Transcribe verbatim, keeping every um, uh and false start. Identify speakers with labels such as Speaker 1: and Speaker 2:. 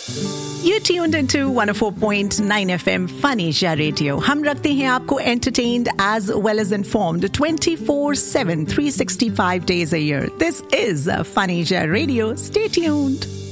Speaker 1: You tuned into one oh four point nine F M Fanisha Radio. हम रखते हैं आपको entertained as well as informed twenty-four seven, three hundred sixty-five days a year. This is Fanisha Radio. Stay tuned.